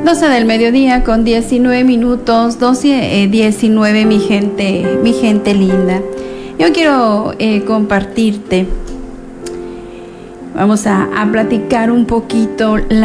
12 del mediodía con 19 minutos, 19 mi gente linda. Yo quiero compartirte, vamos a platicar un poquito